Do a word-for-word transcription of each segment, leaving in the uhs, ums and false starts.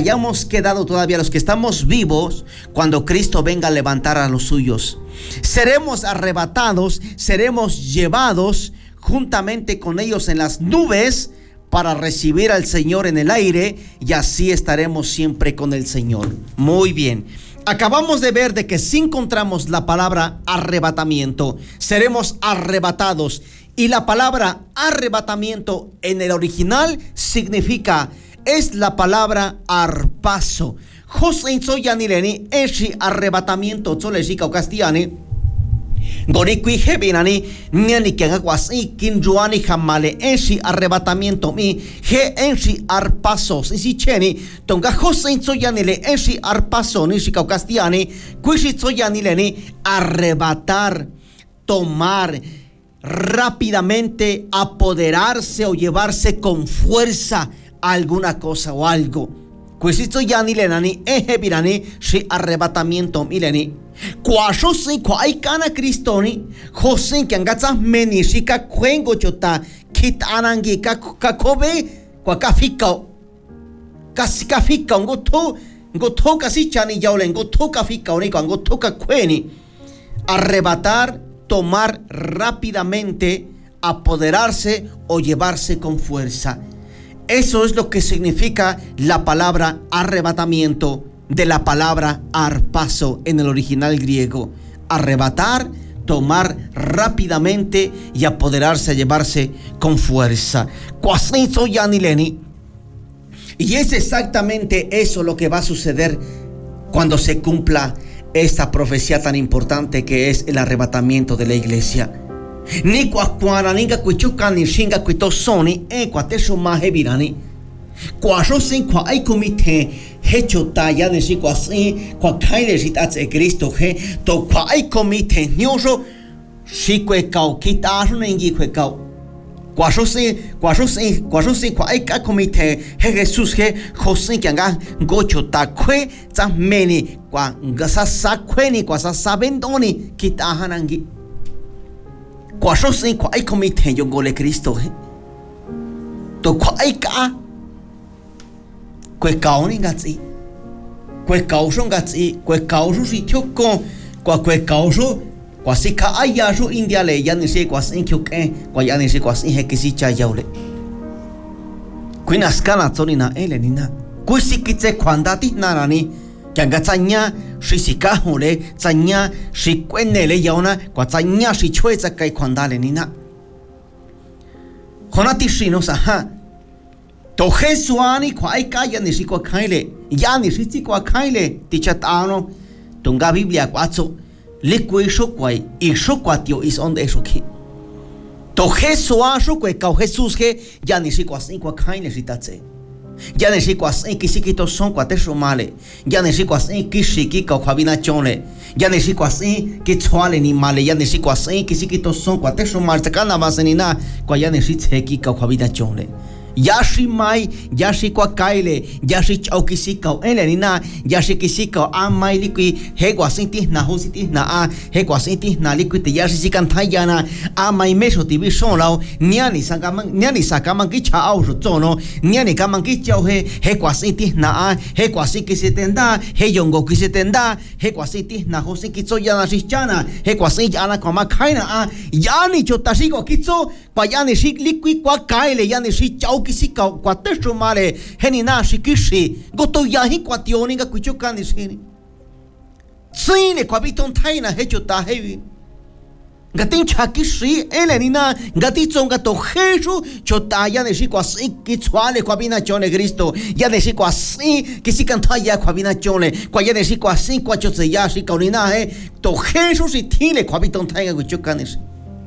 hayamos quedado todavía, los que estamos vivos, cuando Cristo venga a levantar a los suyos. Seremos arrebatados, seremos llevados juntamente con ellos en las nubes para recibir al Señor en el aire, y así estaremos siempre con el Señor. Muy bien. Acabamos de ver de que si encontramos la palabra arrebatamiento, seremos arrebatados. Y la palabra arrebatamiento en el original significa, es la palabra arpazo. José soyanileni eshi arrebatamiento choleshika castellani. Gorikui hebinani niani kenga kwasi kinjuani hamale eshi arrebatamiento mi he eshi arpazo si cheni tonga José soyanile eshi arpazo ni shika castellani kuishi soyanileni arrebatar, tomar rápidamente, apoderarse o llevarse con fuerza a alguna cosa o algo. Cuisito ya ni lenani ehebirani si arrebatamiento mileni. Cuasho si cuaicana cristoni, José que angatza meni shika cuengo chota kit anangi kakobe cuacafika casicafika ngoto ngoto casi chani yaule ngoto cafika onico ngoto cueni. Arrebatar, tomar rápidamente, apoderarse o llevarse con fuerza. Eso es lo que significa la palabra arrebatamiento, de la palabra arpazo en el original griego. Arrebatar, tomar rápidamente y apoderarse, llevarse con fuerza. Y es exactamente eso lo que va a suceder cuando se cumpla esta profecía tan importante que es el arrebatamiento de la iglesia. Ni cuacuana ninga cuichuca ni shinga cuito soni e cuatesho maje virani. Cuaso sin cua hay comité hecho talla de si cuasi cuacaile si tatse Cristo he to cua hay comité nyoso si cuecao quitaso ningi cuecao. Cuaso si cuaso si cuaso si cua hay comité he Jesús he José que anga gocho ta cue ta meni cua gasa sa cueni cuasa sabendoni quitahanangi. Cuaso si cua hay comité yo gole Cristo he to cua hay ka quel caoni gazzi quel causo gazzi quel causo si tiocco qua quel causo quasi ka ayaso india le ya ni se quasi kyoke qua ya ni se quasi he kisi cha yaule quina scala zonina elenina quisi kitse quandati narani che gazzagna si si ka hole zagna si quenne le yauna qua zagna si chweza kai quandale nina konati shino sa ha to Jesuani kwai kaya ni sikwa kaile ya ni sikwa kaile tichatano tunga Biblia kwatso likwi shokwai i shokwatio is on the shoki to Jesua shokwe ka Jesus he ya ni sikwa sikwa kaile sitatse ya ni sikwa sikito son kwate shomale ya ni sikwa sikishiki ka kwabina chole ya ni sikwa sikitswale ni male ya ni sikwa sikito son kwate shomale takana basenina kwa ya ni sitseki ka kwabina chole Yashi mai, yashi kwa kaile, yashi chaukisika, elenina, yashi kisika, a mai liqui, heguasinti, na hositi, na a, heguasinti, na liquid, yashi sikantayana, a mai meso tibi sonao, niani sakaman, niani sakaman kicha auso tono, niani kaman kicha he, heguasinti, na a, heguasiki setenda, heyongo kisetenda, heguasinti, na hosikitso yana shichana, heguasinti ana kama kaina a, yani chotashiko kitso, pa yani shik liqui kwa kaile, yani shi chau kisika kwatesho male heni na shikishi goto yahi kwationi ga kuchokani sini sine kwabiton taina hecho ta hevi gatin chakishi elenina gatitson gato jeshu chotaya de shiko así kitswale kwabina chone Cristo ya de shiko así kisikantaya kwabina chone kwaya de shiko así kwachotse ya shikaunina he to jeshu sitile kwabiton taina kuchokani sini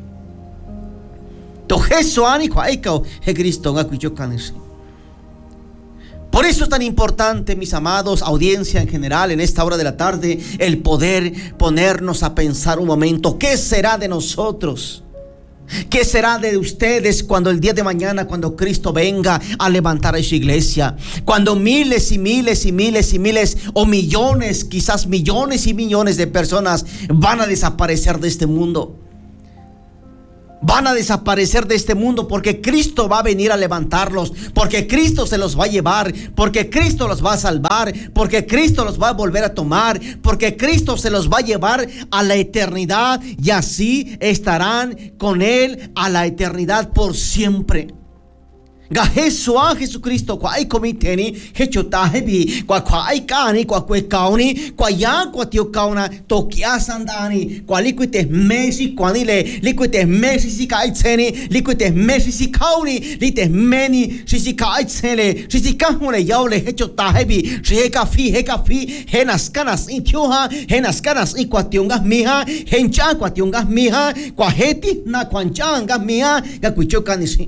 Por eso es tan importante, mis amados, audiencia en general, en esta hora de la tarde, el poder ponernos a pensar un momento, ¿qué será de nosotros? ¿Qué será de ustedes cuando el día de mañana, cuando Cristo venga a levantar a su iglesia? Cuando miles y miles y miles y miles o millones, quizás millones y millones de personas van a desaparecer de este mundo. van a desaparecer de este mundo, porque Cristo va a venir a levantarlos, porque Cristo se los va a llevar, porque Cristo los va a salvar, porque Cristo los va a volver a tomar, porque Cristo se los va a llevar a la eternidad, y así estarán con Él a la eternidad por siempre. Ga Jesua Jesucristo kwa ai komiteni hechota hebi kwa kwa ai kani kwa kwe kauni kwa ya kwa tio kauna tokia sandani kwa liquite mesi kwa nile liquite mesi si kai tseni liquite mesi si kauni lite meni si kai tsele si kahule yaule hechota hebi sheka fi heka fi henas kanas intioha henas kanas i kwa tionga miha hencha kwa tionga miha kwa heti na kwa nchanga miha ga kuchoka nisi.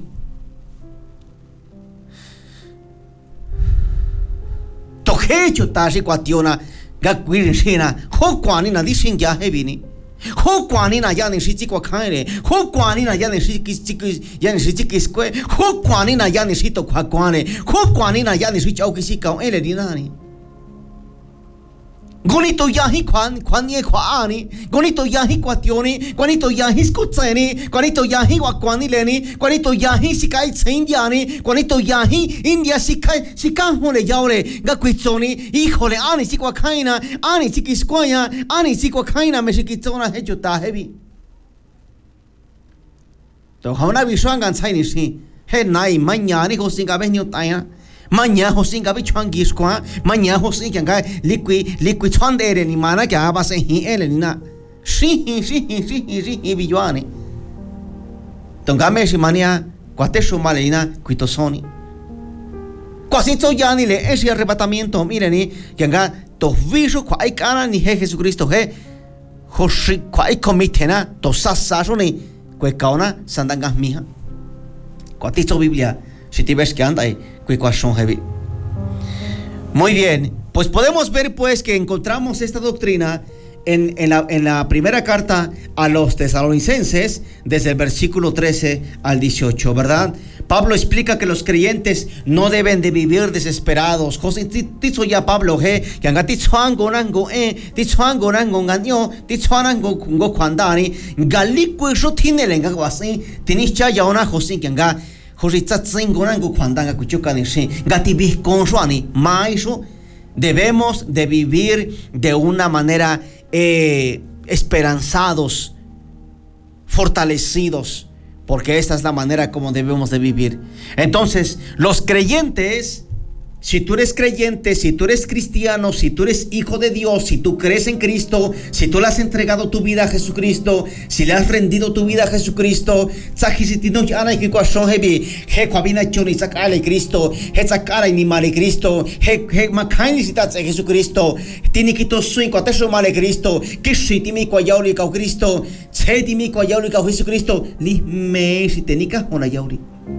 Hecho tashi kwationa ga kwirishina ho kwani na disingya hebini ho kwani na yani shichi kwa khaire ho kwani na yani shichi chiku yani shichi kiskwe ho kwani na yani shito kwa kwane ho kwani na yani shichi au kisi ka ele dinani gonito yahi kwan kwanye kwani gonito yahi kwationi gonito yahi skutseni gonito yahi wa kwani leni gonito yahi sikai tsindiani gonito yahi india sikai sikahole yaure ga kwitsoni híjole ani sikwa khaina ani sikiskwaya ani sikwa khaina me sikitsona hecho ta hebi to hauna biswangan tsaini si he nai manyani ho singa benyo taya mañana hosin gabi chuan giskwa mañana hosin kanga liqui liqui chuan de ni mana que aba se hi ele ni na shi shi shi shi hi bijuani tongame shi mania kwate shumalina kuitosoni kwasi to yani le ese arrebatamiento mireni kanga to viso kwa ikana ni he Jesucristo he hoshi kwa ikomitena to sasa ni kwe kaona sandangas mija kwati to Biblia si te ves que anda ahí. Muy bien, pues podemos ver pues que encontramos esta doctrina en, en, la, en la primera carta a los tesalonicenses, desde el versículo trece al dieciocho, ¿verdad? Pablo explica que los creyentes no deben de vivir desesperados. José dicho ya Pablo he que anga tichuango nango eh tichuango nango ganyo tichuango kungo kwandani galikwe sho tinelenga wasi tinischa ya una José que anga debemos de vivir de una manera eh, esperanzados, fortalecidos, porque esta es la manera como debemos de vivir. Entonces, los creyentes, si tú eres creyente, si tú eres cristiano, si tú eres hijo de Dios, si tú crees en Cristo, si tú le has entregado tu vida a Jesucristo, si le has rendido tu vida a Jesucristo, Cristo, Jesucristo, tiene que to swing kwa tesho male Cristo, que si timi kwa yauli ka Cristo, se timi kwa yauli ka Jesucristo, li me si tenika ona yauli.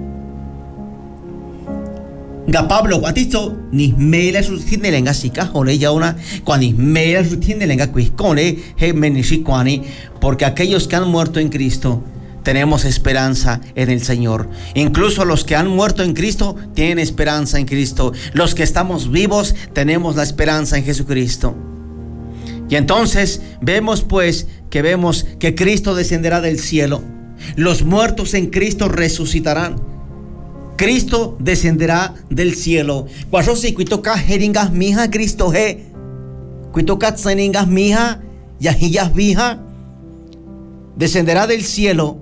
Ga Pablo guatito ni mela su tiene lenga sika ole ya una cuando mela su tiene lenga cuiscone he menishi kwani porque aquellos que han muerto en Cristo tenemos esperanza en el Señor. Incluso los que han muerto en Cristo tienen esperanza en Cristo. Los que estamos vivos tenemos la esperanza en Jesucristo. Y entonces vemos pues que vemos que Cristo descenderá del cielo. Los muertos en Cristo resucitarán. Cristo descenderá del cielo. Cuando si cuitoca jeringas mija Cristo he cuitoca tseningas mija yahillas vija descenderá del cielo,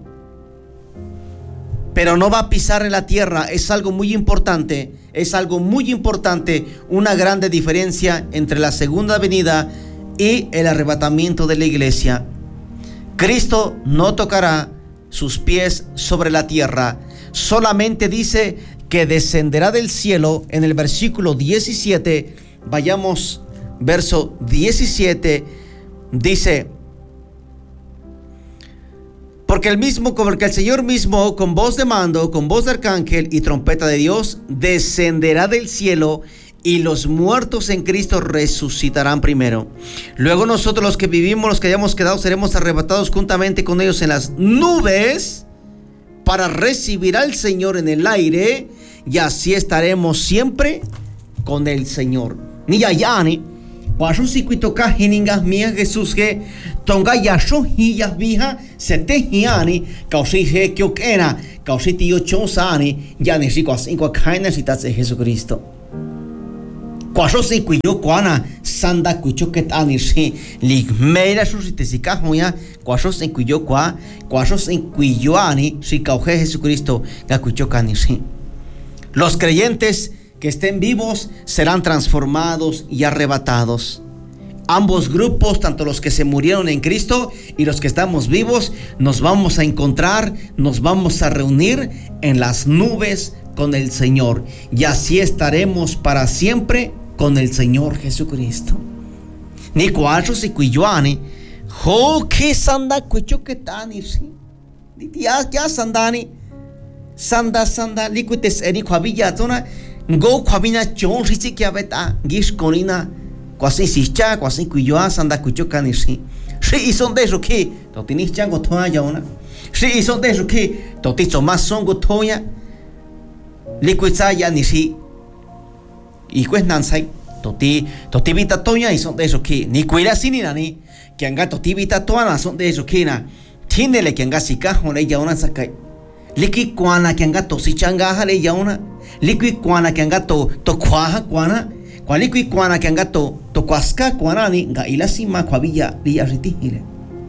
pero no va a pisar en la tierra. Es algo muy importante. Es algo muy importante. Una grande diferencia entre la segunda venida y el arrebatamiento de la iglesia. Cristo no tocará sus pies sobre la tierra. Solamente dice que descenderá del cielo en el versículo diecisiete. Vayamos, verso diecisiete. Dice: porque el mismo, como que el Señor mismo, con voz de mando, con voz de arcángel y trompeta de Dios, descenderá del cielo, y los muertos en Cristo resucitarán primero. Luego nosotros, los que vivimos, los que hayamos quedado, seremos arrebatados juntamente con ellos en las nubes para recibir al Señor en el aire, y así estaremos siempre con el Señor. Ni yayani Qua số si quy tô cá hininga mía Jesus he tonga ya số hi ya viha se te hiani cao si he kyo kena cao si tio chonsani ya ne si qua sin qua kaina si ta se Jesucristo. Qua số si quy yo quana sanda quy cho ket ani si lig meira số si te si ca hoya qua số si quy yo qua qua số si quy yo ani si cao he Jesucristo ga quy cho cani si. Los creyentes que estén vivos serán transformados y arrebatados. Ambos grupos, tanto los que se murieron en Cristo y los que estamos vivos, nos vamos a encontrar, nos vamos a reunir en las nubes con el Señor. Y así estaremos para siempre con el Señor Jesucristo. Ni cuatro si cuyoani, ho que sanda cucho que tani si, ya ya sandani, sanda sanda liquites eni kwabilla zona. Go kwabina chon si que abeta gish konina kwasi si cha kwasi kuyoa sanda kucho kanisi si ison de ruki to tinis chango toya yaona si ison de ruki to tizo más songo toya liquitsa ya ni si y pues nansai to ti to tibita toya ison de ruki ni kuira sini nani que anga to tibita toana son de rukina tinele que anga sika hone yaona sakai liki kwana que anga to si changa hale yaona liqui kwana que anga to to kwaha kwana kwa liqui kwana que anga to to kwaska kwana ni nga ilasima kwabilla li arritihile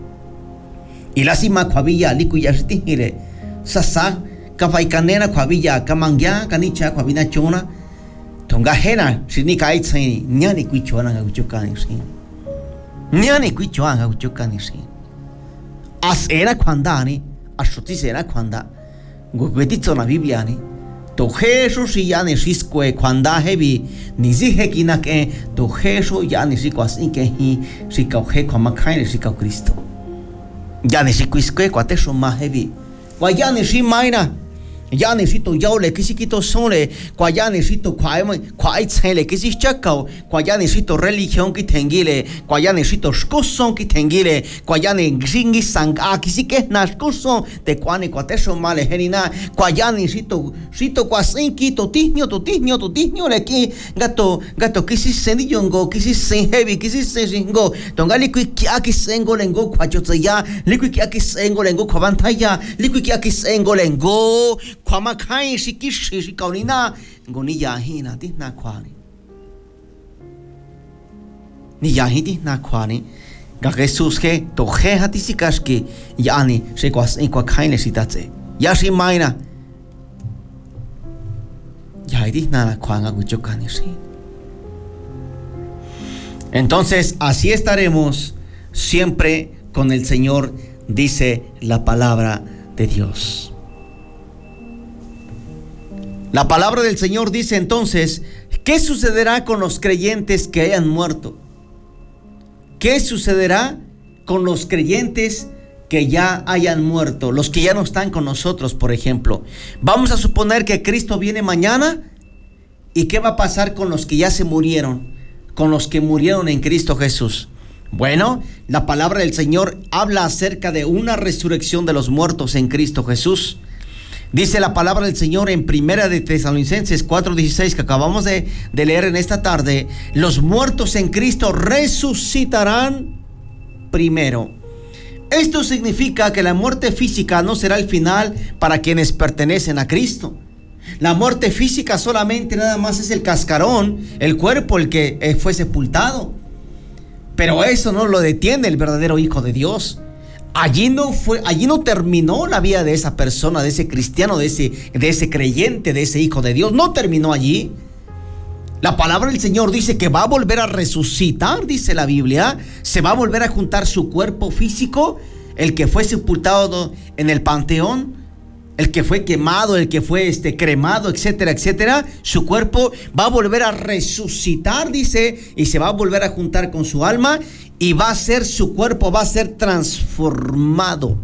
ilasima kwabilla liqui arritihile sasa kafai kanena kwabilla kamangya kanicha kwabina chona tonga hena sini kai tsini nyani kwichona nga kuchokani si nyani kwichona nga kuchokani si asera kwandani ashotisera kwanda ngwetitso na biblia ni to Jesús ya ne siskwe kwanda hebi ni si hekina ke to Jesús ya ne sikwa sinke hi sikau he kwa makai sikau Cristo ya ne sikwiskwe kwa teso ma hebi kwa ya ne si maina ya necesito yaule kisikito sole kwa ya necesito kwa kwa itzele kisik chakao kwa ya necesito religión ki tengile kwa ya necesito shkoson ki tengile kwa ya ne gingi sanga kisike na shkoson te kwa ne kwa teso male henina kwa ya necesito sito kwa sinki to tihnio to tihnio to tihnio le ki gato gato kisi seniyongo kisi senhebi kisi sengo tongali ki aki sengo lengo kwa chotya liqui ki aki sengo lengo kwa bantaya liqui ki aki sengo lengo kwa makai shikishi shikaunina ngoni yahina ti na kwani ni yahiti na kwani ga Jesus ke to he hati sikashki yani se kwas in kwa kaine sitatse yashi maina yahiti na kwanga guchokani si. Entonces así estaremos siempre con el Señor, dice la palabra de Dios. La palabra del Señor dice entonces, ¿qué sucederá con los creyentes que hayan muerto? ¿Qué sucederá con los creyentes que ya hayan muerto? Los que ya no están con nosotros, por ejemplo. Vamos a suponer que Cristo viene mañana. ¿Y qué va a pasar con los que ya se murieron? Con los que murieron en Cristo Jesús. Bueno, la palabra del Señor habla acerca de una resurrección de los muertos en Cristo Jesús. Dice la palabra del Señor en Primera de Tesalonicenses cuatro dieciséis que acabamos de, de leer en esta tarde. Los muertos en Cristo resucitarán primero. Esto significa que la muerte física no será el final para quienes pertenecen a Cristo. La muerte física solamente nada más es el cascarón, el cuerpo el que eh, fue sepultado. Pero eso no lo detiene el verdadero Hijo de Dios. Allí no fue, allí no terminó la vida de esa persona, de ese cristiano, de ese, de ese creyente, de ese hijo de Dios. No terminó allí. La palabra del Señor dice que va a volver a resucitar, dice la Biblia. Se va a volver a juntar su cuerpo físico, el que fue sepultado en el panteón, el que fue quemado, el que fue este, cremado, etcétera, etcétera. Su cuerpo va a volver a resucitar, dice, y se va a volver a juntar con su alma. Y va a ser, su cuerpo va a ser transformado.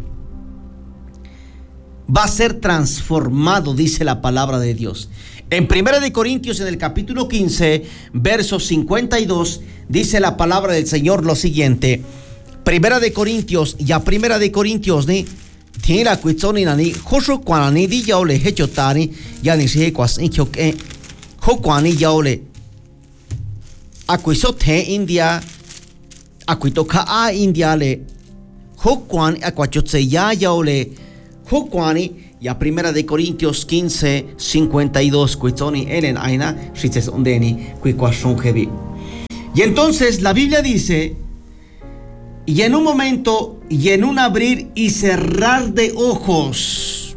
Va a ser transformado, dice la palabra de Dios. En Primera de Corintios, en el capítulo quince, verso cincuenta y dos, dice la palabra del Señor lo siguiente. Primera de Corintios, ya Primera de Corintios, ni tiene la cuestión ni nani, joso cuanani di yaole hechotani, ya ni se cuas en choque, jo cuani yaole. Aquiso te India, aquito ka a India le, Juan aquachotse ya yaole, Juani, ya primera de Corintios quince, cincuenta y dos, cuitoni elen aina, shites ondeni, cuicuashon heavy. Y entonces la Biblia dice, y en un momento, y en un abrir y cerrar de ojos.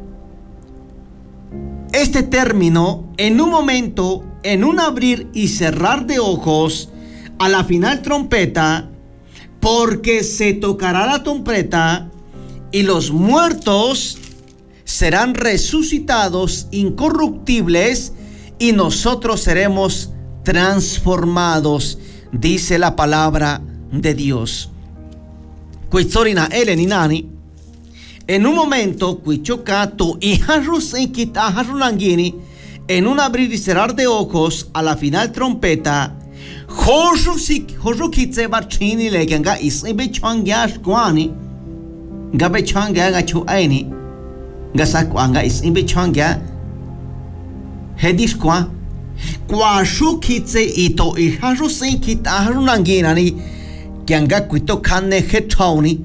Este término, en un momento, en un abrir y cerrar de ojos, a la final trompeta, porque se tocará la trompeta y los muertos serán resucitados incorruptibles y nosotros seremos transformados, dice la palabra de Dios. Cuitzorina eleninani, en un momento, cuichocato y harusenkita harunangini, en un abrir y cerrar de ojos, a la final trompeta, Jorusik, Jorukitse Bachini Leganga is Ibechangyash Guani, Gabechanga Gachu Aini, Gasakwanga is Ibechanga Hedishqua, Quashukitse ito y Harusenkita Harunanginani, Gangakuito Kane Hetoni,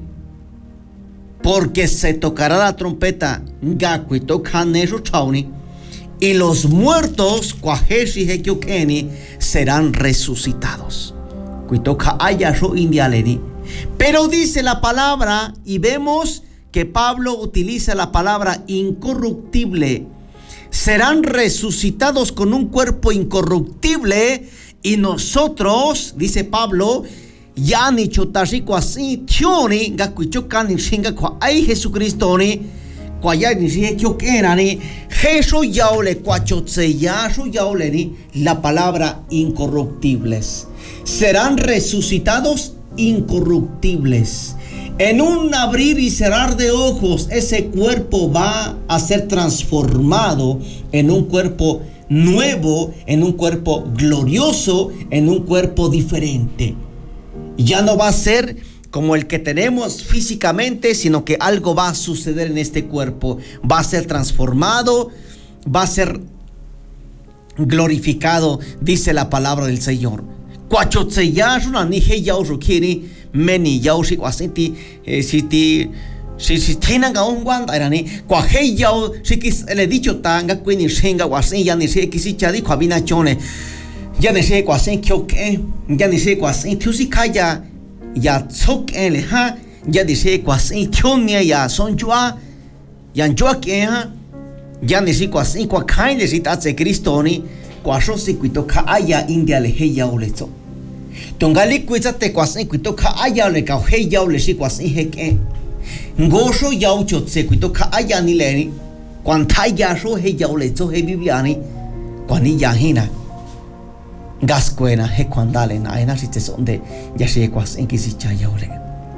porque se tocará la trompeta, Gakuito Kane Rutoni, y los muertos, Kwaheshi Hekyokeni, serán resucitados. Kuitoka Ayasho Indialeni. Pero dice la palabra, y vemos que Pablo utiliza la palabra incorruptible. Serán resucitados con un cuerpo incorruptible, y nosotros, dice Pablo, ya ni chotashiko así, tioni, gakuichokani shinga kwa ay Jesucristoni, kwaya ni Hekyokeni, Jesús yaule cuachotse yashu yauleni, la palabra incorruptibles. Serán resucitados incorruptibles. En un abrir y cerrar de ojos, ese cuerpo va a ser transformado en un cuerpo nuevo, en un cuerpo glorioso, en un cuerpo diferente. Ya no va a ser como el que tenemos físicamente, sino que algo va a suceder en este cuerpo. Va a ser transformado, va a ser glorificado, dice la palabra del Señor. Meni yaushi kwasiti siti si si tienen a un guanta irani cuaje yau si quis le dicho tanga quini shinga wasin ya ni se quisicha di kwabina chone ya ni se kwasin kyoke ya ni se kwasin tusi kaya ya tsok ele ha ya ni se kwasin kyonia ya sonjua ya njua ke ha ya ni se kwasin kwa kaile si tatse kristoni kwasho si kwito ka aya india le he yau le tso Tongali kuita te kwasin kuito ka aya le ka he yau le si kwasin heke. Ngosho yau chotse kuito ka aya ni le ni. Kwanta ya sho he yau le to he bibiani. Kwani ya hina. Gaskwena he kwandale na ena si te sonde ya si kwasin kisicha yau le.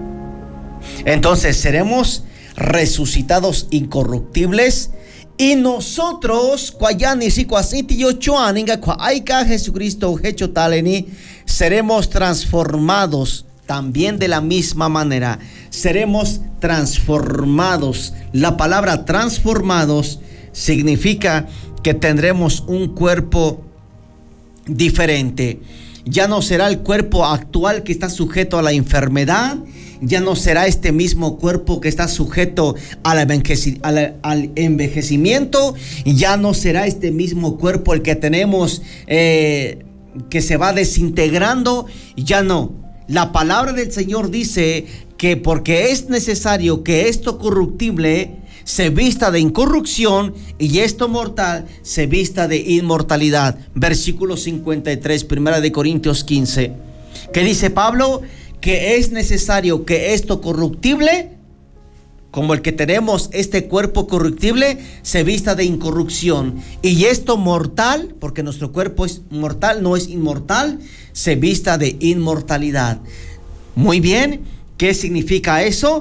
Entonces seremos resucitados incorruptibles. Y nosotros, kwayani si kwasiti yo choaninga kwa aika Jesucristo hecho taleni, seremos transformados también de la misma manera. Seremos transformados. La palabra transformados significa que tendremos un cuerpo diferente. Ya no será el cuerpo actual que está sujeto a la enfermedad. Ya no será este mismo cuerpo que está sujeto al, envejeci- al, al envejecimiento. Ya no será este mismo cuerpo el que tenemos eh, que se va desintegrando. Ya no. La palabra del Señor dice que porque es necesario que esto corruptible se vista de incorrupción y esto mortal se vista de inmortalidad. Versículo cincuenta y tres, primera de Corintios quince. ¿Qué dice Pablo? Que es necesario que esto corruptible, como el que tenemos este cuerpo corruptible, se vista de incorrupción. Y esto mortal, porque nuestro cuerpo es mortal, no es inmortal, se vista de inmortalidad. Muy bien, ¿qué significa eso?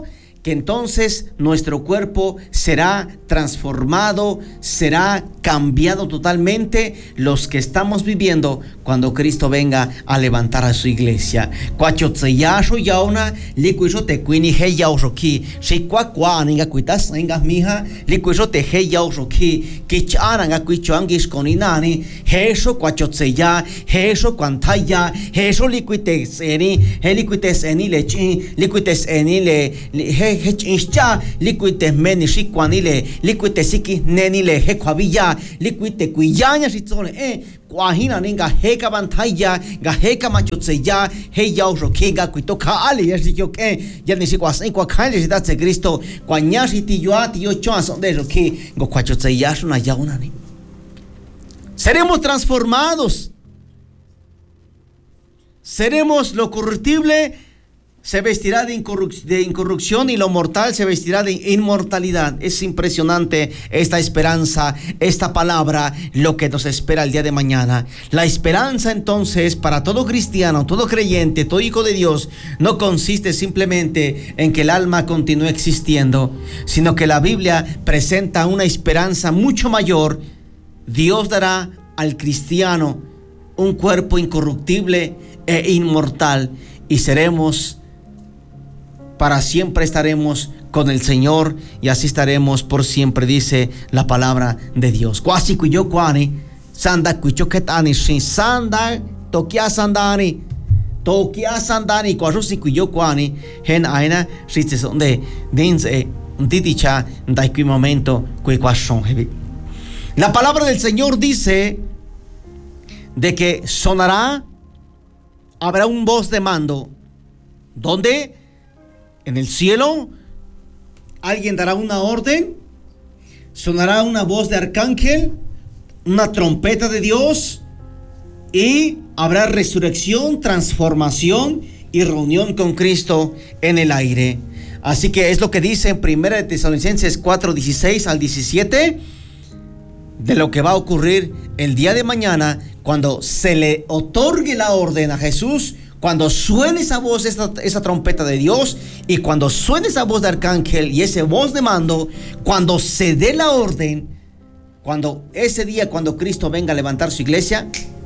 que entonces nuestro cuerpo será transformado, será cambiado totalmente, los que estamos viviendo cuando Cristo venga a levantar a su iglesia. Cuachotseyaso yauna, licuiso te cuini he yausoki, si cuacua ninga cuitas ninga mija, licuiso te he yausoki, kichana nga cuichuangis coninani, heso cuachotseya, heso cuantaya, heso liquites eni, he liquites eni lechi, liquites eni le, he hechincha, liquites meni shikwanile, liquites siki nenile, he kwabilla, liquite cuyaña si zone, eh, cuajina ninga heka bantaya, ga heka machotseya, he yausho kega cuitoka ali, ya si yo que, ya ni si cuas en cuacale si datse Cristo, cuaña si ti yo ati yo chon son de eso que, go cuachotseya es una yauna ni. Seremos transformados, seremos lo corruptible, se vestirá de, incorruc- de incorrupción y lo mortal se vestirá de inmortalidad. Es impresionante esta esperanza, esta palabra, lo que nos espera el día de mañana. La esperanza entonces para todo cristiano, todo creyente, todo hijo de Dios, no consiste simplemente en que el alma continúe existiendo, sino que la Biblia presenta una esperanza mucho mayor. Dios dará al cristiano un cuerpo incorruptible e inmortal y seremos para siempre, estaremos con el Señor y así estaremos por siempre, dice la palabra de Dios. Cuasi cuyo cuani, sanda cuyo ketani, sin sanda, tokia sandani, tokia sandani, cuasi cuyo cuani, hen aina, si se son de, dinse, dicha, da qui momento, cui quasson heavy. La palabra del Señor dice de que sonará, habrá un voz de mando. ¿Dónde? En el cielo. Alguien dará una orden, sonará una voz de arcángel, una trompeta de Dios y habrá resurrección, transformación y reunión con Cristo en el aire. Así que es lo que dice en primera de Tesalonicenses cuatro, dieciséis al diecisiete, de lo que va a ocurrir el día de mañana cuando se le otorgue la orden a Jesús. Cuando suene esa voz, esa, esa trompeta de Dios, y cuando suene esa voz de arcángel y esa voz de mando, cuando se dé la orden, cuando ese día, cuando Cristo venga a levantar su iglesia,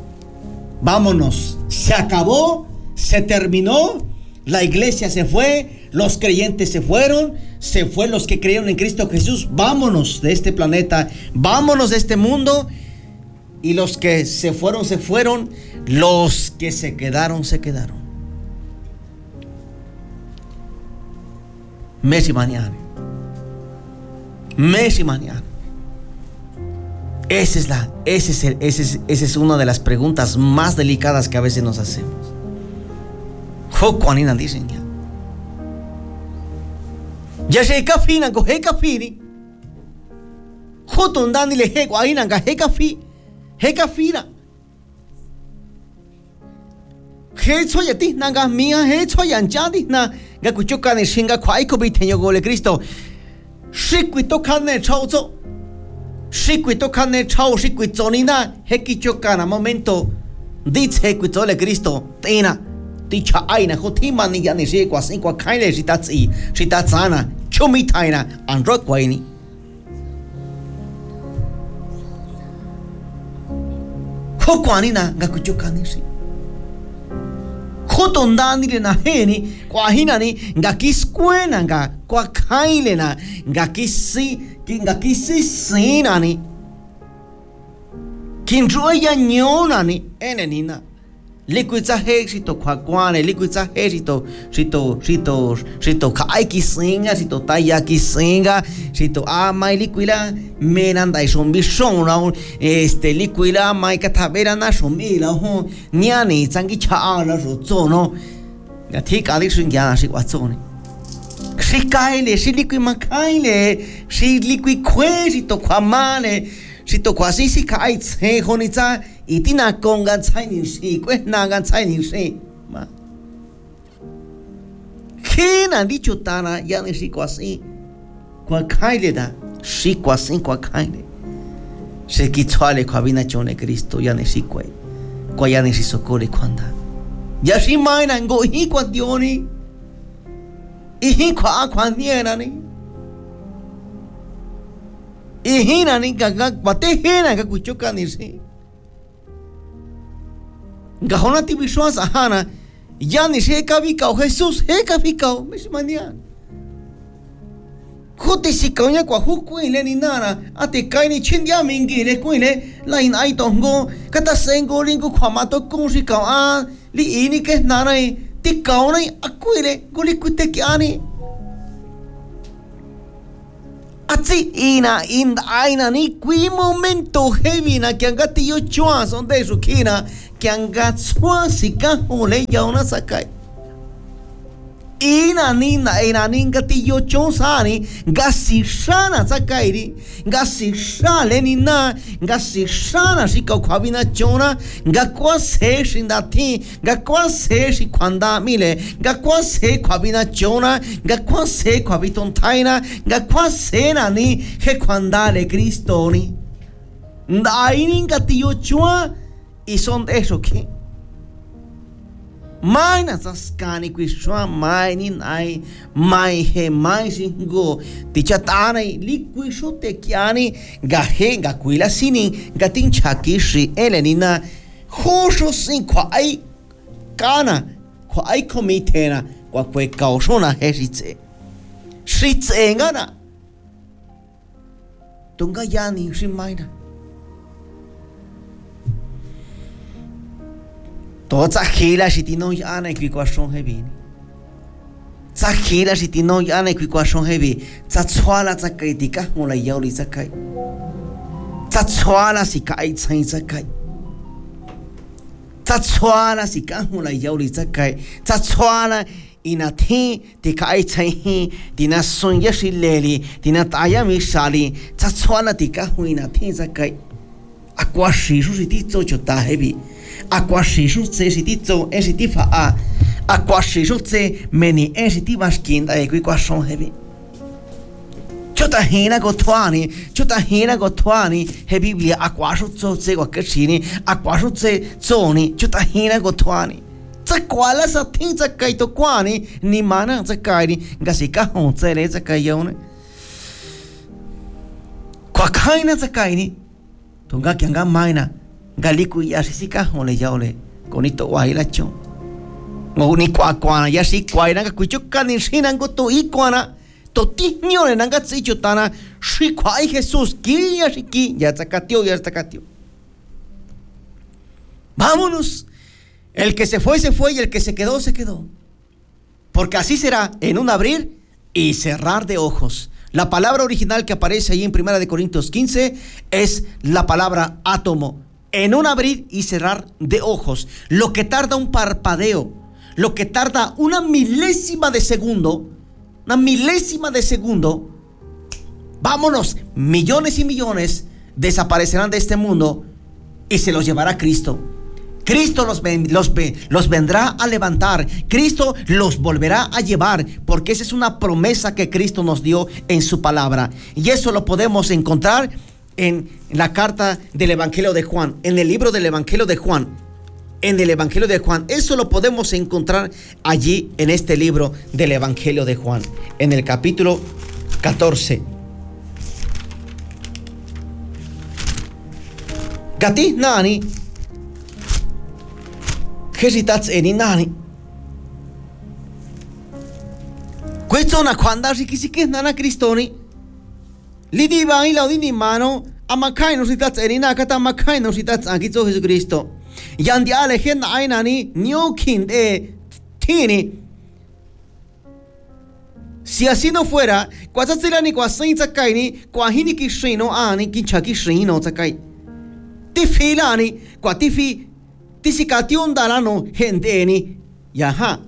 vámonos, se acabó, se terminó, la iglesia se fue, los creyentes se fueron, se fue los que creyeron en Cristo Jesús, vámonos de este planeta, vámonos de este mundo. Y los que se fueron, se fueron. Los que se quedaron, se quedaron. Mes y mañana. Mes y mañana. Esa es la, ese es el, ese es, esa es una de las preguntas más delicadas que a veces nos hacemos. Jocuanina dicen ya. Ya se cafina, coge cafini. Jotondani le he guaina, coge cafí. Heka fira. He soyati nanga mia he soyanchadi na gakuchoka ne shinga kwaiko bitenyo gole Cristo. Shikwito kane chauzo. Shikwito kane chau shikwito nina hekichoka na momento. Dice hekwito le Cristo. Tina. Ticha aina hotima ni yani shekwa sinkwa kaile shitatsi shitatsana chumitaina androkwaini. Hokuanina gakuchokani si. Hotondani le na heni kwahina ni ngakiskwena nga kwa kaile na ngakisi ngakisi sina ni. Kinroya nyona ni enenina. Liquidza hexito kwakwane liquidza hexito sito sito sito kaiki singa sito tayaki singa sito amai liquila menanda isombi shona este liquila mai katabera na shomila ho nyani tsangi chaala rozono gathik ali singya si watsoni shikaile si liqui makaile si liqui kwesito kwamane sito kwasi si kai tse honitsa itina konga tsaini si kwe naga tsaini si ma kina dicho tana yani si kwasi kwa kaile da si kwasi kwa kaile se kitwale kwa vina chone Cristo yani si kwe kwa yani si sokole kwanda ya si maina ngo hi kwa dioni ihi khwa khwa nie na ni ihi na ni ga ga bate he na ga kuchoka ni si ga hona ti vishwas ahana ya ni se ka vi ka Jesus he ka vi ka mis mania Kuti si kaunya kwa huku ile ni nana ate kai ni chindia mingi le kuile lain ai tongo kata sengo lingu kwa mato kung si kau a li ini ke nana ti kau nai akuile guli kute ki ani atsi ina in aina ni qui momento heavy na que anga ti yo chua son de su kina que anga chua si ka ole ya una sakai ina ni na ina ni ngati yo chonsani ngasi shana sakairi ngasi shale ni na ngasi shana shika kwabina chona ngakwa se shindati ngakwa se shikwanda mile ngakwa se kwabina chona ngakwa se kwabiton taina ngakwa se na ni he kwanda le kristoni ndaini ngati yo chua y son de eso que mai na saskani qui shwa mai ni nai mai he mai singo ti chatanai liqui shote kiani ga he ga quila sini ga tin chaki shi elenina hosho sin kwa ai kana kwa ai komitena kwa kwe kaushona he shitse shitse ngana tunga yani shi mai na to tsakila si tino yana qui kwa shon hebi tsakila si tino yana qui kwa shon hebi tsatswala tsakai tika mola yauli tsakai tsatswala si kai tsai tsakai tsatswala si ka mola yauli tsakai tsatswala ina thi tika ai tsai hi dina sonya si leli dina taya mi sali tsatswala tika huina thi tsakai akwa shisu si ti tso chota hebi Aqua shisu tse si ti tso e si ti fa a Aqua shisu tse meni e si ti vaskinda e qui qua son hebi Chota hina go twani Chota hina go twani he biblia aqua shu tso tse kwa kashini Aqua shu tse tsoni Chota hina go twani Tsa kwala sa ting tsa kai to kwani Ni mana tsa kai ni Nga si ka hon tse le tsa kai yone Kwa kai na tsa kai ni Tunga kia nga maina Galiku ya sisika ole yaole konito wahila chon ngoni kwa kwa ya si kwa nanga kuchuka ni sinango to ikwana to tiño le nanga tsichutana shi kwa Jesús ki ya shiki ya tsakatio ya tsakatio vámonos el que se fue se fue y el que se quedó se quedó porque así será en un abrir y cerrar de ojos. La palabra original que aparece ahí en Primera de Corintios quince es la palabra átomo. En un abrir y cerrar de ojos, lo que tarda un parpadeo, lo que tarda una milésima de segundo, una milésima de segundo, vámonos, millones y millones desaparecerán de este mundo y se los llevará Cristo. Cristo los, ven, los, los vendrá a levantar, Cristo los volverá a llevar, porque esa es una promesa que Cristo nos dio en su palabra. Y eso lo podemos encontrar en la carta del Evangelio de Juan, en el libro del Evangelio de Juan, en el Evangelio de Juan. Eso lo podemos encontrar allí en este libro del Evangelio de Juan, en el capítulo catorce. Gati nani, hesitats eni nani. Questo una quando si chi si che nana Cristoni. Li divani la udini mano amakai no sitats erina kata makai no sitats angitzo Jesucristo. Yandi ale hen ainani nyokin de tini. Si así no fuera, kwatsatsila ni kwasin tsakai ni kwahini ki shino ani ki chaki shino tsakai. Tifilani kwatifi tisikation dalano hendeni yaha.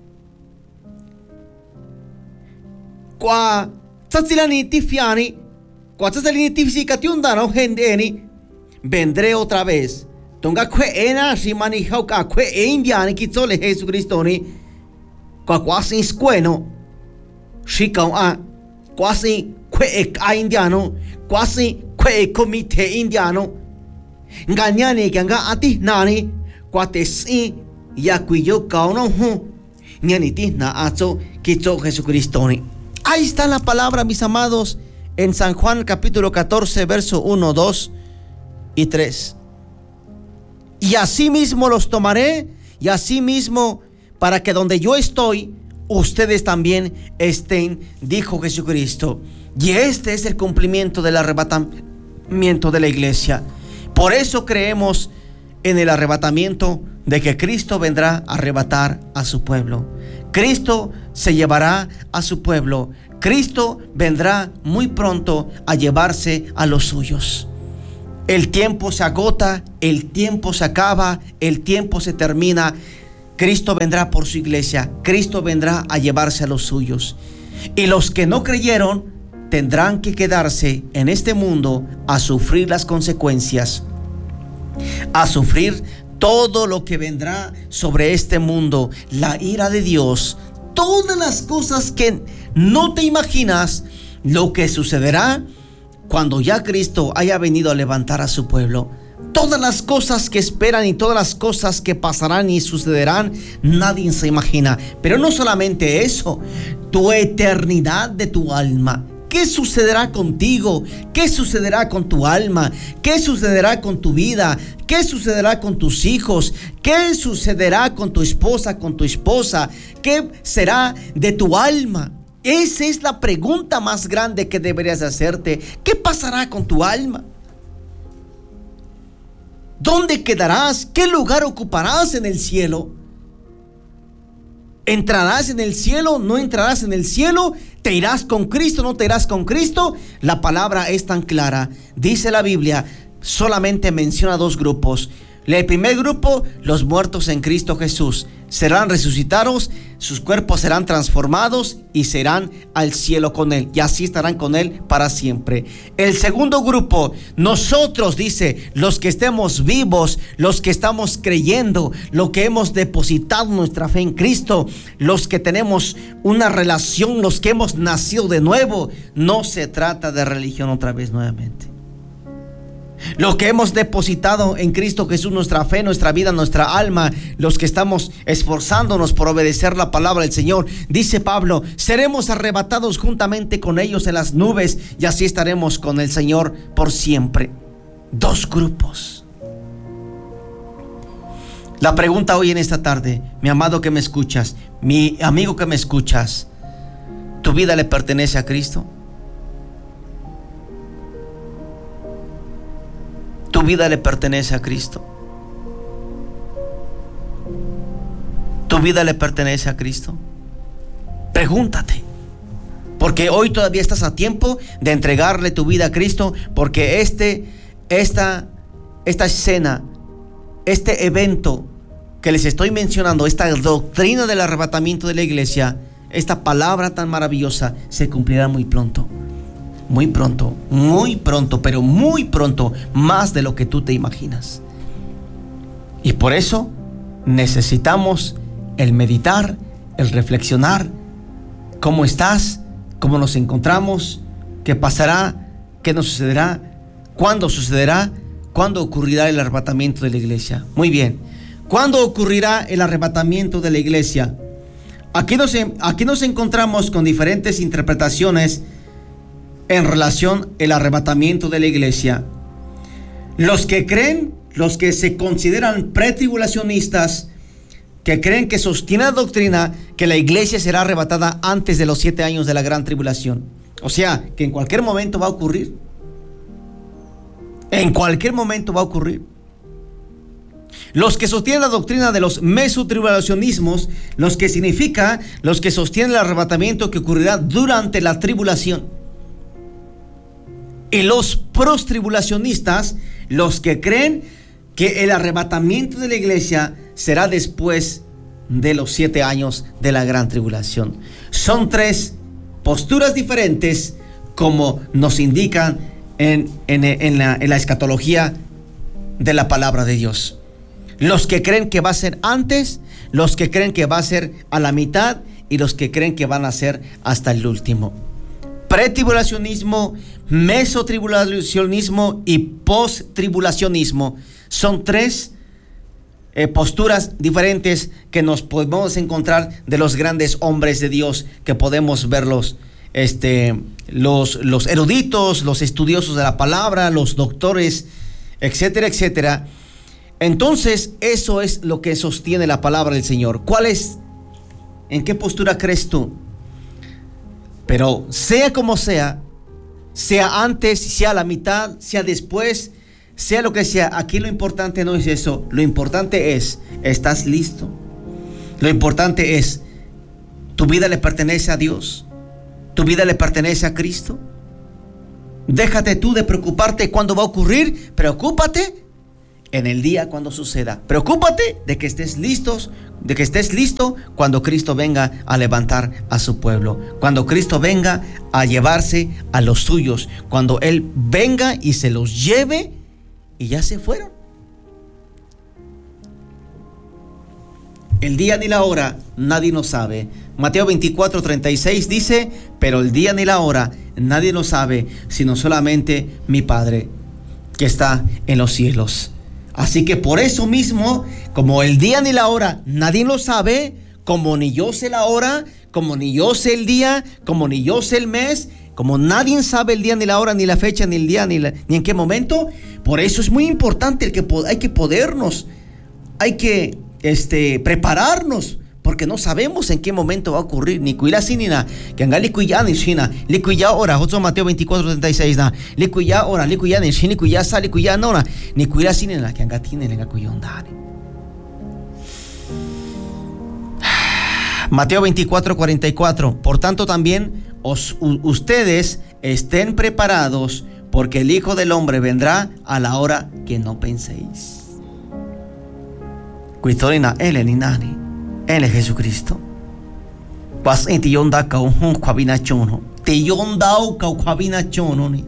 Kwa tsatsila tifiani Cuatzasalini tifsikation dano hendeni vendré otra vez. Tonga kwe ena shimani hauka kwe e indiani kitzole Jesucristoni. Kwa kwasi squeno. Shikao a kwasi kwe e a indiano. Kwasi kwe e comite indiano. Nganyani kanga ati nani. Kwatesi ya kuyo kauno hu. ñanitina azo quizo Jesucristo. Ahí está la palabra, mis amados, en San Juan capítulo catorce, verso uno, dos y tres. Y así mismo los tomaré, y así mismo para que donde yo estoy, ustedes también estén, dijo Jesucristo. Y este es el cumplimiento del arrebatamiento de la iglesia. Por eso creemos en el arrebatamiento de que Cristo vendrá a arrebatar a su pueblo. Cristo se llevará a su pueblo. Cristo vendrá muy pronto a llevarse a los suyos. El tiempo se agota, el tiempo se acaba, el tiempo se termina. Cristo vendrá por su iglesia. Cristo vendrá a llevarse a los suyos. Y los que no creyeron tendrán que quedarse en este mundo a sufrir las consecuencias, a sufrir todo lo que vendrá sobre este mundo, la ira de Dios, todas las cosas que no te imaginas, lo que sucederá cuando ya Cristo haya venido a levantar a su pueblo. Todas las cosas que esperan y todas las cosas que pasarán y sucederán, nadie se imagina. Pero no solamente eso, tu eternidad de tu alma. ¿Qué sucederá contigo? ¿Qué sucederá con tu alma? ¿Qué sucederá con tu vida? ¿Qué sucederá con tus hijos? ¿Qué sucederá con tu esposa, con tu esposa? ¿Qué será de tu alma? Esa es la pregunta más grande que deberías hacerte. ¿Qué pasará con tu alma? ¿Dónde quedarás? ¿Qué lugar ocuparás en el cielo? ¿Entrarás en el cielo? ¿No entrarás en el cielo? ¿Te irás con Cristo? ¿No te irás con Cristo? La palabra es tan clara. Dice la Biblia, solamente menciona dos grupos. El primer grupo, los muertos en Cristo Jesús, serán resucitados, sus cuerpos serán transformados y serán al cielo con Él, y así estarán con Él para siempre. El segundo grupo, nosotros, dice, los que estemos vivos, los que estamos creyendo, los que hemos depositado nuestra fe en Cristo, los que tenemos una relación, los que hemos nacido de nuevo. No se trata de religión otra vez nuevamente. Los que hemos depositado en Cristo Jesús nuestra fe, nuestra vida, nuestra alma, los que estamos esforzándonos por obedecer la palabra del Señor, dice Pablo, seremos arrebatados juntamente con ellos en las nubes y así estaremos con el Señor por siempre. Dos grupos. La pregunta hoy en esta tarde, mi amado que me escuchas, mi amigo que me escuchas, ¿tu vida le pertenece a Cristo? Tu vida le pertenece a Cristo. Tu vida le pertenece a Cristo. Pregúntate, porque hoy todavía estás a tiempo de entregarle tu vida a Cristo, porque este, esta, esta escena, este evento que les estoy mencionando, esta doctrina del arrebatamiento de la iglesia, esta palabra tan maravillosa, se cumplirá muy pronto. Muy pronto, muy pronto, pero muy pronto, más de lo que tú te imaginas. Y por eso necesitamos el meditar, el reflexionar, cómo estás, cómo nos encontramos, qué pasará, qué nos sucederá, cuándo sucederá, cuándo ocurrirá el arrebatamiento de la iglesia. Muy bien, ¿cuándo ocurrirá el arrebatamiento de la iglesia? Aquí nos, aquí nos encontramos con diferentes interpretaciones en relación al arrebatamiento de la iglesia. Los que creen, los que se consideran pretribulacionistas, que creen, que sostienen la doctrina que la iglesia será arrebatada antes de los siete años de la gran tribulación. O sea, que en cualquier momento va a ocurrir. En cualquier momento va a ocurrir. Los que sostienen la doctrina de los mesotribulacionismos, los que significa, los que sostienen el arrebatamiento que ocurrirá durante la tribulación. Y los prostribulacionistas, los que creen que el arrebatamiento de la iglesia será después de los siete años de la gran tribulación. Son tres posturas diferentes, como nos indican en, en, en, la, en la escatología de la palabra de Dios. Los que creen que va a ser antes, los que creen que va a ser a la mitad y los que creen que van a ser hasta el último. Pretribulacionismo, mesotribulacionismo y posttribulacionismo son tres eh, posturas diferentes que nos podemos encontrar de los grandes hombres de Dios, que podemos verlos, este, los, los eruditos, los estudiosos de la palabra, los doctores, etcétera, etcétera. Entonces, eso es lo que sostiene la palabra del Señor. ¿Cuál es? ¿En qué postura crees tú? Pero sea como sea, sea antes, sea a la mitad, sea después, sea lo que sea, aquí lo importante no es eso. Lo importante es, ¿estás listo? Lo importante es, ¿tu vida le pertenece a Dios? ¿Tu vida le pertenece a Cristo? Déjate tú de preocuparte cuándo va a ocurrir. Preocúpate en el día cuando suceda. Preocúpate de que estés listos, de que estés listo cuando Cristo venga a levantar a su pueblo, cuando Cristo venga a llevarse a los suyos, cuando Él venga y se los lleve y ya se fueron. El día ni la hora nadie lo sabe. Mateo veinticuatro, treinta y seis dice: pero el día ni la hora nadie lo sabe, sino solamente mi Padre que está en los cielos. Así que por eso mismo, como el día ni la hora nadie lo sabe, como ni yo sé la hora, como ni yo sé el día, como ni yo sé el mes, como nadie sabe el día ni la hora, ni la fecha, ni el día, ni, la, ni en qué momento, por eso es muy importante el que hay que podernos, hay que este, prepararnos, porque no sabemos en qué momento va a ocurrir. Ni cuida sin ni nada, que anga licuya ni china, licuya ahora, Josué Mateo veinticuatro, treinta y seis na, licuya ahora, licuya ni china, licuya sa, licuya no na, ni cuida sin ni nada, que anga tiene lenga cuyondani. Mateo veinticuatro, cuarenta y cuatro. Por tanto también os, u, ustedes estén preparados, porque el Hijo del Hombre vendrá a la hora que no penséis. Cuitorina, él ni nani. Él es Jesucristo. Pas en ti yonda ka un kwabina chono. Te yonda o ka kwabina chono ni.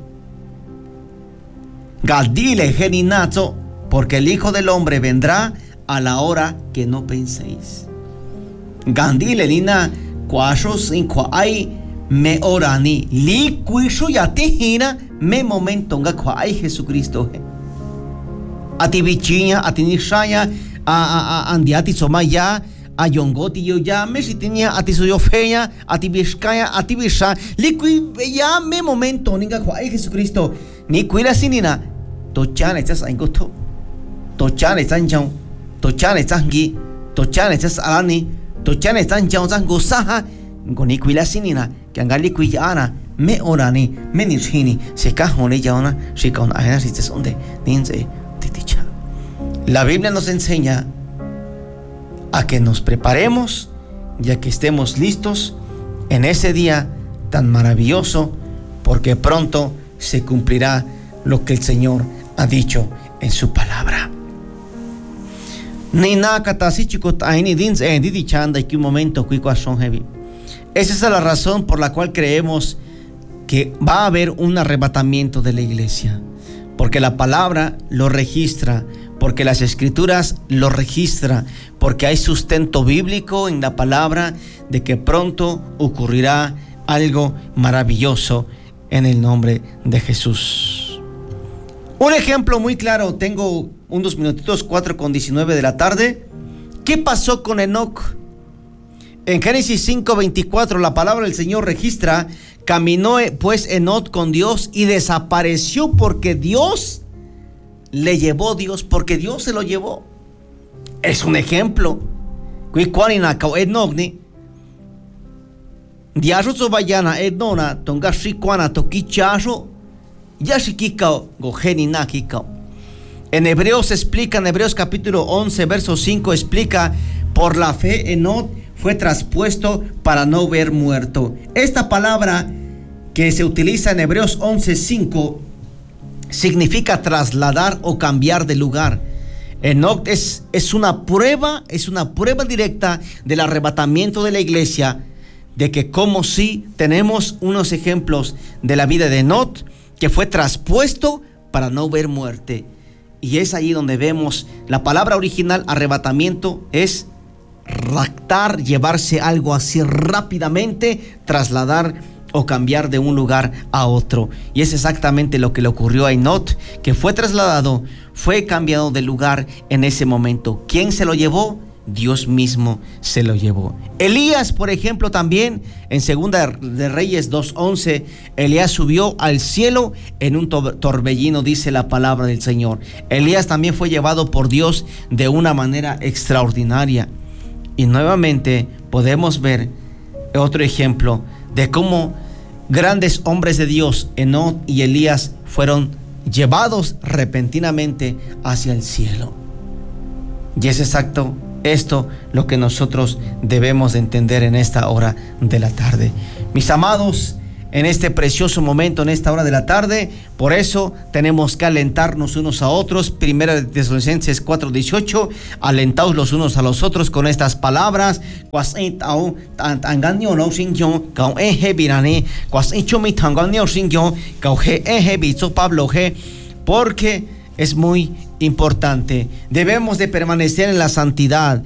Galdile geninazo, porque el Hijo del Hombre vendrá a la hora que no penséis. Gandile lina kwashos in kwai me orani. Li kuisho ya tihina me momento nga kwai Jesucristo. Ati bichinya, ati nishaya, a a a andiati somaya. A yongoti yo ya me si tenía a ti soy feña, a ti biscaya, a ti bisha, liqui ya me momento ninga kwai Jesucristo, ni cuida sinina, tochan estas angoto, tochan estas jao, tochan estas gi, tochan estas alani, tochan estas jao san gosaha, ni cuida sinina, que anga liqui ana, me orani, me nirhini, se cajone ya una, se caona ajena si te sonde, ninze, titicha. La Biblia nos enseña a que nos preparemos y a que estemos listos en ese día tan maravilloso, porque pronto se cumplirá lo que el Señor ha dicho en su palabra. Esa es la razón por la cual creemos que va a haber un arrebatamiento de la iglesia, porque la palabra lo registra, porque las escrituras lo registran, porque hay sustento bíblico en la palabra de que pronto ocurrirá algo maravilloso en el nombre de Jesús. Un ejemplo muy claro, tengo unos minutitos, cuatro con diecinueve de la tarde. ¿Qué pasó con Enoc? En Génesis cinco veinticuatro la palabra del Señor registra: caminó pues Enoc con Dios y desapareció porque Dios le llevó, Dios, porque Dios se lo llevó. Es un ejemplo. En Hebreos explica, en Hebreos capítulo once, verso cinco, explica: por la fe Enoc fue traspuesto para no ver muerto. Esta palabra que se utiliza en Hebreos once cinco significa trasladar o cambiar de lugar. Enoc es, es una prueba, es una prueba directa del arrebatamiento de la iglesia, de que como si tenemos unos ejemplos de la vida de Enoc, que fue traspuesto para no ver muerte. Y es ahí donde vemos la palabra original arrebatamiento, es raptar, llevarse algo así rápidamente, trasladar o cambiar de un lugar a otro. Y es exactamente lo que le ocurrió a Enoch, que fue trasladado, fue cambiado de lugar en ese momento. ¿Quién se lo llevó? Dios mismo se lo llevó. Elías, por ejemplo, también en Segunda de Reyes dos once, Elías subió al cielo en un torbellino, dice la palabra del Señor. Elías también fue llevado por Dios de una manera extraordinaria. Y nuevamente podemos ver otro ejemplo de cómo grandes hombres de Dios, Enoch y Elías, fueron llevados repentinamente hacia el cielo. Y es exacto esto lo que nosotros debemos de entender en esta hora de la tarde. Mis amados, en este precioso momento, en esta hora de la tarde, por eso tenemos que alentarnos unos a otros. Primera de Tesalonicenses cuatro dieciocho, alentaos los unos a los otros con estas palabras. Porque es muy importante. Debemos de permanecer en la santidad.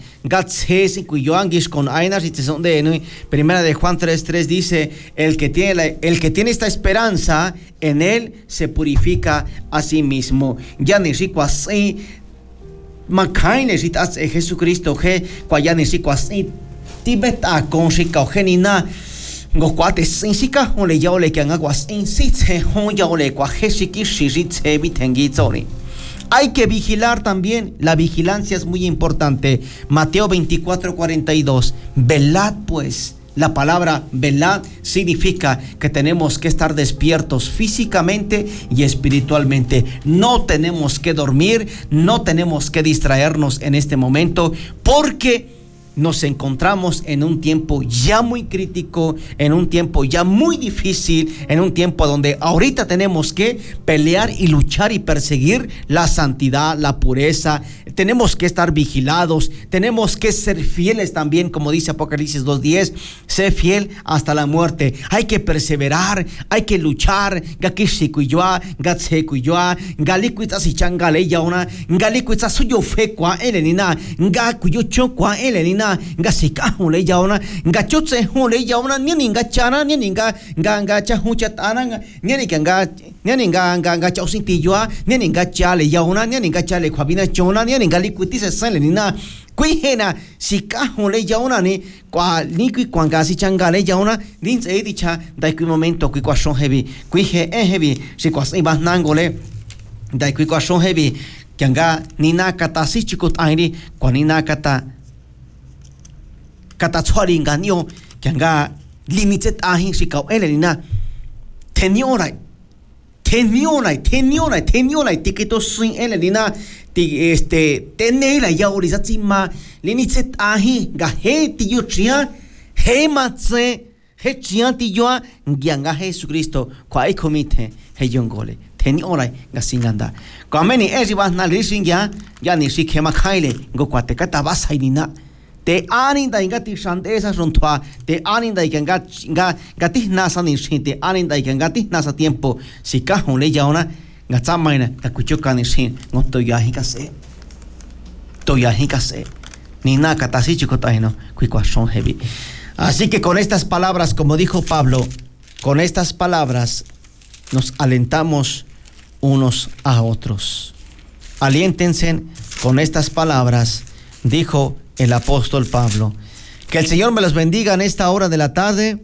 Primera de Juan tres tres dice, el que tiene la, el que tiene esta esperanza en él se purifica a sí mismo. Ya ni si así macaine si tas Jesucristo que cuaya ni si así tibeta con si caugenina ngo kwate sinsika ole ya ole que agua sin si se hon ya ole kwa jesiki si se bitengi zori. Hay que vigilar también. La vigilancia es muy importante. Mateo veinticuatro cuarenta y dos. Velad pues. La palabra velad significa que tenemos que estar despiertos físicamente y espiritualmente. No tenemos que dormir, no tenemos que distraernos en este momento, porque nos encontramos en un tiempo ya muy crítico, en un tiempo ya muy difícil, en un tiempo donde ahorita tenemos que pelear y luchar y perseguir la santidad, la pureza. Tenemos que estar vigilados, tenemos que ser fieles también, como dice Apocalipsis dos diez, sé fiel hasta la muerte. Hay que perseverar, hay que luchar. Gakishikuyoa, gatsekuyoa, galikuita sichangale yauna, galikuita suyo fe kwa elenina, gakuyocho kwa elenina. Nga sika hule yauna nga chutse hule yauna nini nga chana nini nga nga nga chahucha tana nini nga nini nga nga nga chausinti yoa nini nga chale yauna nini nga chale kwabina chona nini nga likuti se sale nina kuihena sika hule yauna ni kwa ni kui kwanga si changale yauna lins e dicha dai kui momento kui kwa shon heavy kuihe e heavy si kwa si nangole dai kui kwa shon heavy kyanga nina kata si chikut airi kwa nina kata kata tswari nganyo kyanga limited ahin sikau elena teniorai teniorai teniorai teniorai tikito sin elena ti este tenela yauri satsima limited ahin ga he ti yuchia he matse he chia ti yoa gyanga Jesucristo kwa ikomite he yongole teniorai ga singanda kwa meni ejiba na lisingya ya ni sikema khaile go kwate kata basainina te aninda ingati shandesa rontwa te aninda ikanga nga gati nasa ni te aninda ikanga ti nasa tiempo sika hole yauna ngatsamaina takuchoka ni sin ngoto ya hikase to ya hikase ni na katasi chikotaino kuikwa son heavy. Así que con estas palabras, como dijo Pablo, con estas palabras nos alentamos unos a otros. Aliéntense con estas palabras, dijo el apóstol Pablo. Que el Señor me los bendiga en esta hora de la tarde.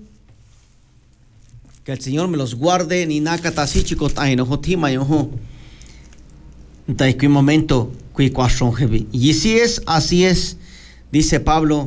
Que el Señor me los guarde. Ni nakata si chicos aino hotima yoho. Dai que momento que cuason heavy. Y si es, así es, dice Pablo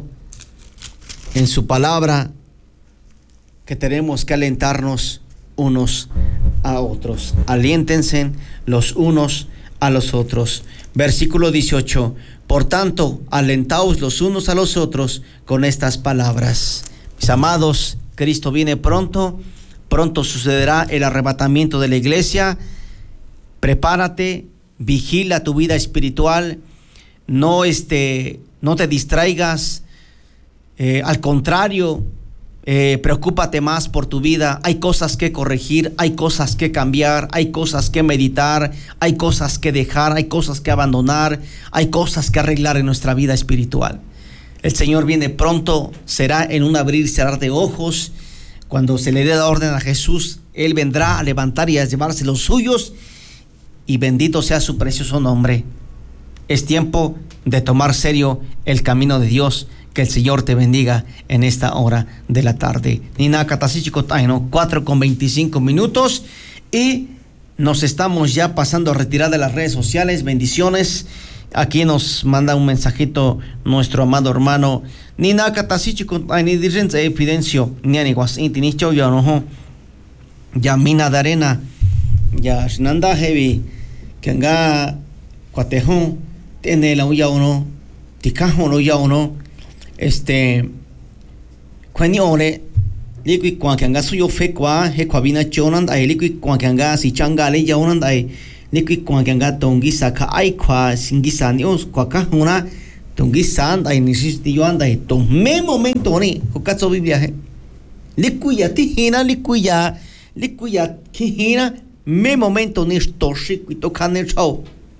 en su palabra, que tenemos que alentarnos unos a otros. Aliéntense los unos a los otros. Versículo dieciocho. Por tanto, alentaos los unos a los otros con estas palabras. Mis amados, Cristo viene pronto. Pronto sucederá el arrebatamiento de la iglesia. Prepárate, vigila tu vida espiritual. No, este, no te distraigas. Eh, al contrario, eh, preocúpate más por tu vida. Hay cosas que corregir, hay cosas que cambiar, hay cosas que meditar, hay cosas que dejar, hay cosas que abandonar, hay cosas que arreglar en nuestra vida espiritual. El Señor viene pronto, será en un abrir y cerrar de ojos. Cuando se le dé la orden a Jesús, Él vendrá a levantar y a llevarse los suyos, y bendito sea su precioso nombre. Es tiempo de tomar serio el camino de Dios. Que el Señor te bendiga en esta hora de la tarde. Nina Catasichicotaino, cuatro con veinticinco minutos, y nos estamos ya pasando a retirar de las redes sociales. Bendiciones. Aquí nos manda un mensajito nuestro amado hermano Nina Catasichicotaino, dirense evidencio, ni aniguas intinicho yo no. Ya mina de arena, ya shinanda heavy, que anga cuatejón, tiene la uya uno, ticajo no ya uno. Este cuando ore liqui cuando anga suyo fe qua he qua vina chonan dai liqui cuando anga si changa le ya unan dai liqui cuando anga tongisa ka ai qua singisa nios qua ka una tongisa dai ni sisti yo andai to me momento ni kokatso biblia he liqui ya tihina liqui ya liqui ya kihina me momento ni stoshi to kane chao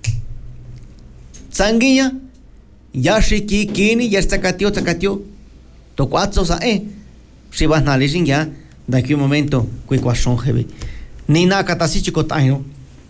sanguilla ya shiki kini ya está catio catio to cuatro sa eh si vas na lejin ya de aquí un momento que cuasón heavy ni na catasichicotaino.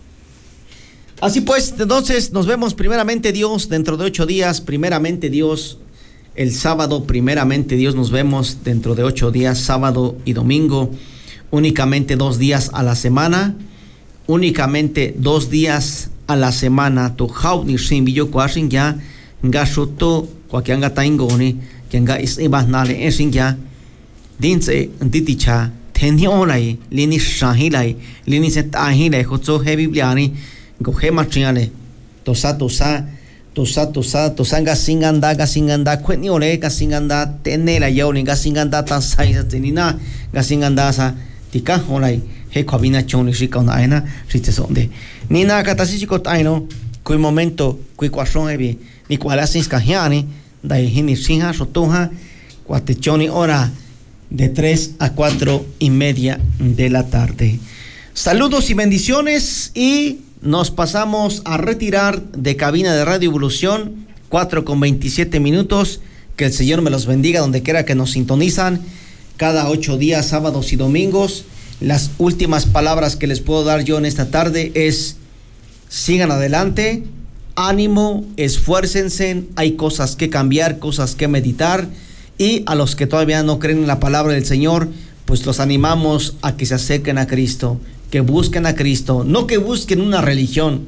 Así pues, entonces nos vemos primeramente Dios dentro de ocho días, primeramente Dios el sábado, primeramente Dios nos vemos dentro de ocho días, sábado y domingo, únicamente dos días a la semana, únicamente dos días a la semana. To how ni sin billo cuashin ya nga shoto kwa kyanga taingoni kyanga is ibanale esingya dinse nditicha tenionai lini shahilai lini set ahilai khotso he bibliani go he machiale tosa tosa tosa tosa tosanga singanda ga singanda kweniole ga singanda tenela yauli ga singanda ta saisa tenina ga singanda sa tika holai he kwabina choni shikona aina sitesonde nina katasichiko taino kui momento kui kwashon hebi ni cualasis cajiani, da hini sinja sotoja, cuatechoni hora de tres a cuatro y media de la tarde. Saludos y bendiciones, y nos pasamos a retirar de cabina de Radio Evolución, cuatro con veintisiete minutos. Que el Señor me los bendiga donde quiera que nos sintonizan, cada ocho días, sábados y domingos. Las últimas palabras que les puedo dar yo en esta tarde es: sigan adelante. Ánimo, esfuércense, hay cosas que cambiar, cosas que meditar, y a los que todavía no creen en la palabra del Señor, pues los animamos a que se acerquen a Cristo, que busquen a Cristo, no que busquen una religión,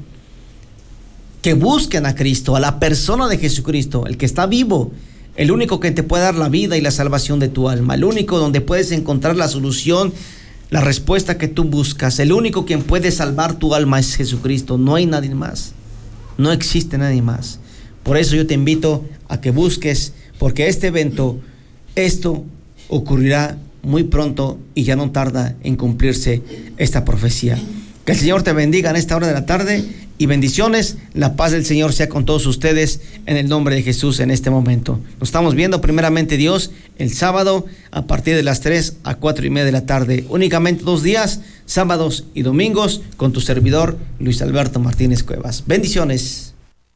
que busquen a Cristo, a la persona de Jesucristo, el que está vivo, el único que te puede dar la vida y la salvación de tu alma, el único donde puedes encontrar la solución, la respuesta que tú buscas, el único quien puede salvar tu alma es Jesucristo, no hay nadie más. No existe nadie más. Por eso yo te invito a que busques, porque este evento, esto ocurrirá muy pronto y ya no tarda en cumplirse esta profecía. Que el Señor te bendiga en esta hora de la tarde, y bendiciones. La paz del Señor sea con todos ustedes en el nombre de Jesús en este momento. Nos estamos viendo primeramente Dios el sábado a partir de las tres a cuatro y media de la tarde. Únicamente dos días, sábados y domingos, con tu servidor Luis Alberto Martínez Cuevas. Bendiciones.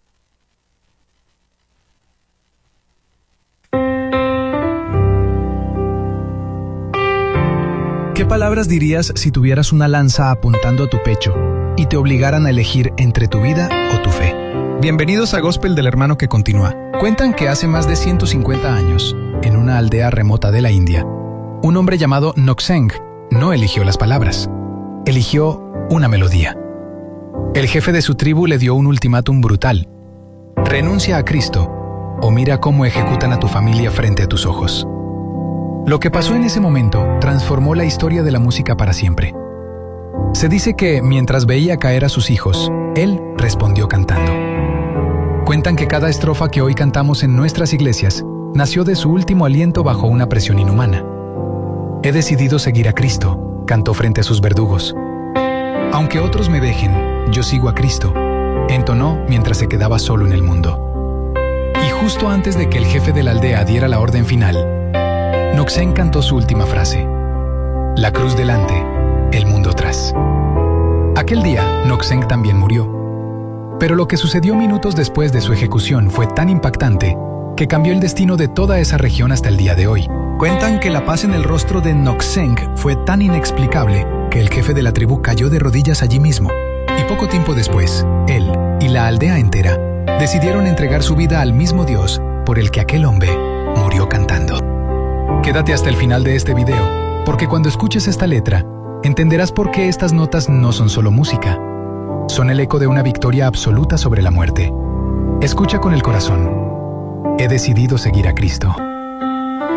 ¿Qué palabras dirías si tuvieras una lanza apuntando a tu pecho y te obligaran a elegir entre tu vida o tu fe? Bienvenidos a Gospel del Hermano que continúa. Cuentan que hace más de ciento cincuenta años, en una aldea remota de la India, un hombre llamado Nokseng no eligió las palabras, eligió una melodía. El jefe de su tribu le dio un ultimátum brutal: renuncia a Cristo o mira cómo ejecutan a tu familia frente a tus ojos. Lo que pasó en ese momento transformó la historia de la música para siempre. Se dice que, mientras veía caer a sus hijos, él respondió cantando. Cuentan que cada estrofa que hoy cantamos en nuestras iglesias nació de su último aliento bajo una presión inhumana. He decidido seguir a Cristo, cantó frente a sus verdugos. Aunque otros me dejen, yo sigo a Cristo, entonó mientras se quedaba solo en el mundo. Y justo antes de que el jefe de la aldea diera la orden final, Nokseng cantó su última frase: la cruz delante, el mundo atrás. Aquel día, Nokseng también murió. Pero lo que sucedió minutos después de su ejecución fue tan impactante que cambió el destino de toda esa región hasta el día de hoy. Cuentan que la paz en el rostro de Noxeng fue tan inexplicable que el jefe de la tribu cayó de rodillas allí mismo. Y poco tiempo después, él y la aldea entera decidieron entregar su vida al mismo Dios por el que aquel hombre murió cantando. Quédate hasta el final de este video, porque cuando escuches esta letra, entenderás por qué estas notas no son solo música. Son el eco de una victoria absoluta sobre la muerte. Escucha con el corazón. He decidido seguir a Cristo.